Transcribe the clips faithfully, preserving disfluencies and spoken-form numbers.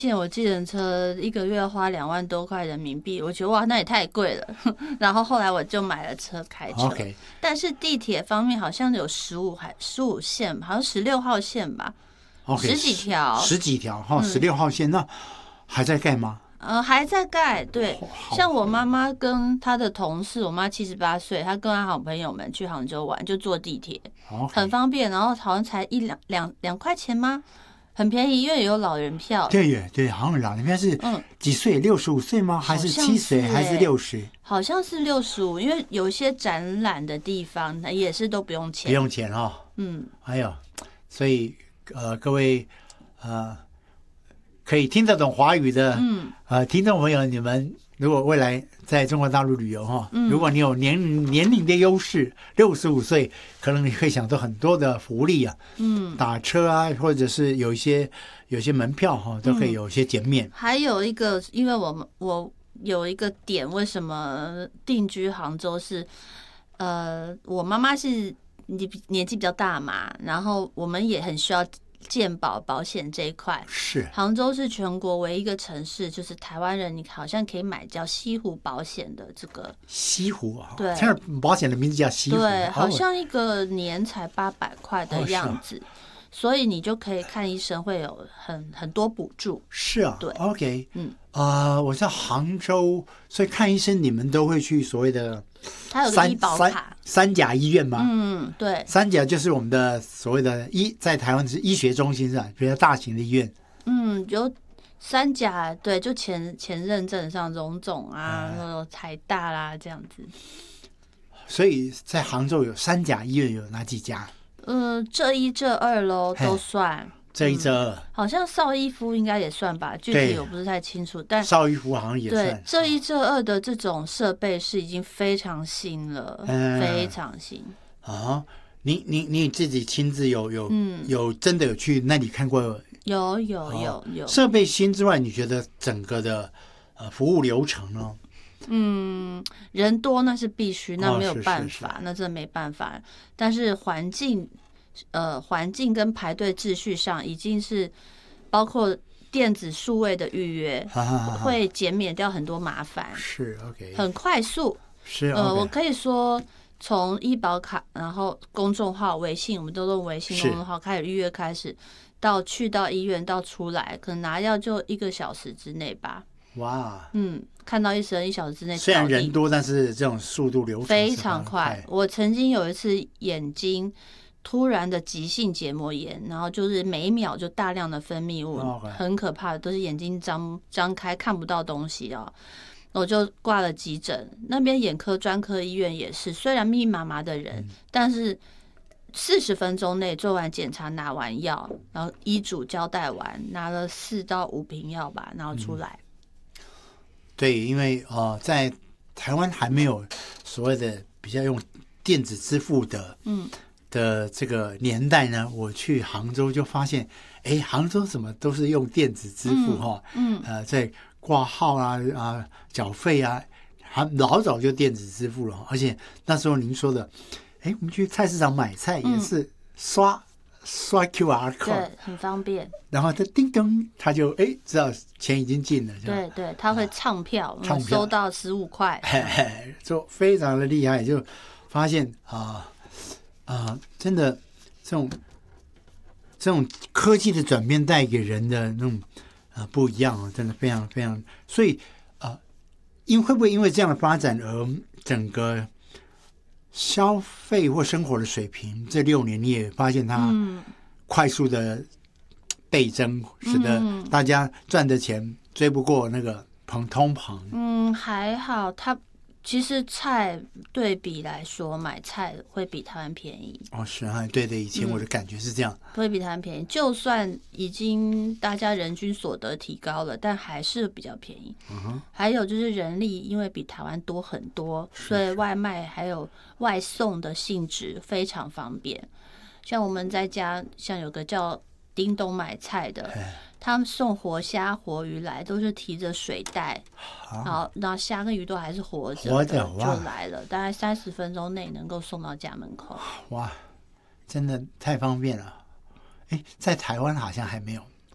现在我计程车一个月要花两万多块人民币，我觉得哇，那也太贵了。然后后来我就买了车开车。 OK， 但是地铁方面好像有十五还十五线，好像十六号线吧， OK， 十几条， 十几条哈，十六号线、嗯、那还在盖吗？ 呃，还在盖。对，像我妈妈跟她的同事，我妈七十八岁，她跟她好朋友们去杭州玩，就坐地铁， okay， 很方便，然后好像才一两两两块钱吗？很便宜，因为有老人票。 对耶，对，好像老人票是几岁？六十五岁吗？还是七岁？还是六十？ 好像是六十五，因为有一些展览的地方也是都不用钱， 不用钱哦。 嗯， 哎呦，所以呃，各位呃，可以听得懂华语的，嗯，呃，听众朋友，你们如果未来在中国大陆旅游哈，嗯、如果你有年年龄的优势，六十五岁，可能你可以享受很多的福利啊，嗯，打车啊，或者是有一些有一些门票哈，都可以有一些减免。 嗯、还有一个，因为我们我有一个点，为什么定居杭州是，呃，我妈妈是年年纪比较大嘛，然后我们也很需要健保保险这一块。 是杭州是全国唯一一个城市，就是台湾人你好像可以买叫西湖保险的这个西湖啊， 对， 这保险的名字叫西湖， 对，好像一个年才八百块的样子。哦，所以你就可以看医生，会有很很多补助。 是啊， 对 ，OK， 嗯， 啊、呃，我在杭州，所以看医生你们都会去所谓的， 它有个医保卡， 三甲医院吗？ 嗯，对， 三甲就是我们的所谓的医，在台湾是医学中心是吧？比较大型的医院。 嗯，有三甲，对，就前前任镇上荣总啊，然后台大啦这样子。 所以在杭州有三甲医院有哪几家？ 呃，这一这二喽都算， 这一这二、嗯， 好像邵逸夫应该也算吧，具体我不是太清楚。但邵逸夫好像也算。 对，这一这二的这种设备是已经非常新了，嗯、非常新啊！你你你自己亲自有有、嗯、有真的有去那里看过？ 有有有有。 设备新之外，你觉得整个的呃服务流程呢？ 嗯，人多那是必须，那没有办法， 哦、是是是那真的没办法。但是环境，呃，环境跟排队秩序上，已经是包括电子数位的预约， 哈哈哈哈会减免掉很多麻烦。 是 OK， 很快速。 是 OK， 呃，我可以说从医保卡，然后公众号、微信，我们都用微信公众号开始预约开始，到去到医院到出来，可能拿药就一个小时之内吧。 哇， 嗯，看到医生一小时之内， 虽然人多，但是这种速度流程非常快。我曾经有一次眼睛突然的急性结膜炎，然后就是每一秒就大量的分泌物， okay. 很可怕的，都是眼睛张张开看不到东西哦。我就挂了急诊，那边眼科专科医院也是，虽然密密麻麻的人，嗯、但是四十分钟内做完检查，拿完药，然后医嘱交代完，拿了四到五瓶药吧，然后出来。嗯对，因为呃，在台湾还没有所谓的比较用电子支付的，嗯，的这个年代呢，我去杭州就发现，哎，杭州怎么都是用电子支付哈，嗯，嗯呃，在挂号啊啊缴费啊，还老早就电子支付了，而且那时候您说的，哎，我们去菜市场买菜也是刷。嗯刷 Q R code， 对，很方便。 然后它叮咚，它就哎知道钱已经进了。 对对，它会唱票，啊、收到十五块， 嘿嘿，就非常的厉害。就发现啊啊、呃呃，真的这种这种科技的转变带给人的那种啊、呃、不一样，真的非常非常。所以啊、呃，因会不会因为这样的发展而整个消费或生活的水平，这六年你也发现它快速的倍增，嗯、使得大家赚的钱追不过那个通通膨。 嗯，还好，它其实菜对比来说，买菜会比台湾便宜。 哦，是啊，对对，以前我的感觉是这样， 嗯、会比台湾便宜。就算已经大家人均所得提高了，但还是比较便宜。嗯哼。还有就是人力，因为比台湾多很多，所以外卖还有外送的性质非常方便。像我们在家，像有个叫叮咚买菜的。他们送活虾、活鱼来，都是提着水袋，然后然后虾跟鱼都还是活着的，就来了，大概三十分钟内能够送到家门口。 哇，真的太方便了！哎，在台湾好像还没有。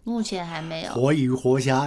目前还没有。 活鱼活虾